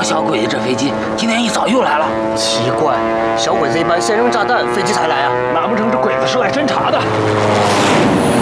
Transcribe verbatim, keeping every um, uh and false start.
小鬼子这飞机今天一早又来了。 奇怪，小鬼子一般先扔炸弹，飞机才来啊。 难不成这鬼子是来侦察的？